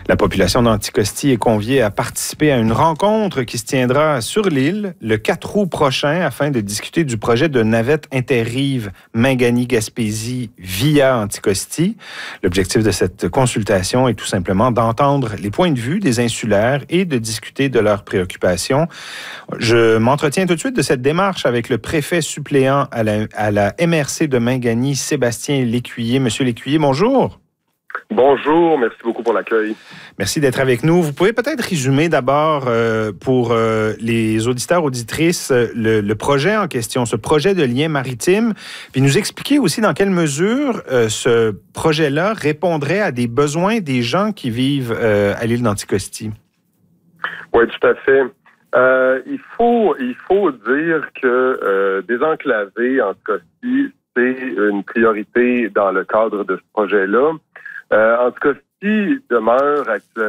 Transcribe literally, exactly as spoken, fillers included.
La population d'Anticosti est conviée à participer à une rencontre qui se tiendra sur l'île le quatre août prochain afin de discuter du projet de navette interrive Mangani-Gaspésie via Anticosti. L'objectif de cette consultation est tout simplement d'entendre les points de vue des insulaires et de discuter de leurs préoccupations. Je m'entretiens tout de suite de cette démarche avec le préfet suppléant à la, à la M R C de Mangani, Sébastien Lécuyer. Monsieur Lécuyer, bonjour. Bonjour, merci beaucoup pour l'accueil. Merci d'être avec nous. Vous pouvez peut-être résumer d'abord euh, pour euh, les auditeurs, auditrices, le, le projet en question, ce projet de lien maritime, puis nous expliquer aussi dans quelle mesure euh, ce projet-là répondrait à des besoins des gens qui vivent euh, à l'île d'Anticosti. Oui, tout à fait. Euh, il faut il faut dire que euh, désenclaver Anticosti, c'est une priorité dans le cadre de ce projet-là. Euh, Anticosti demeure actuellement